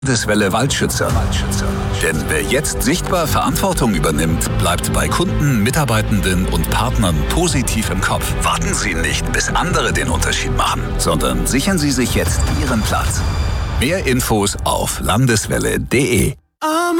Landeswelle Waldschützer. Denn wer jetzt sichtbar Verantwortung übernimmt, bleibt bei Kunden, Mitarbeitenden und Partnern positiv im Kopf. Warten Sie nicht, bis andere den Unterschied machen, sondern sichern Sie sich jetzt Ihren Platz. Mehr Infos auf landeswelle.de.